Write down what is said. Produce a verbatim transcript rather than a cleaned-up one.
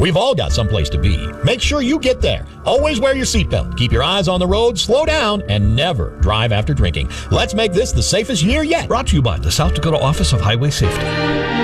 We've all got someplace to be. Make sure you get there. Always wear your seatbelt. Keep your eyes on the road, slow down, and never drive after drinking. Let's make this the safest year yet. Brought to you by the South Dakota Office of Highway Safety.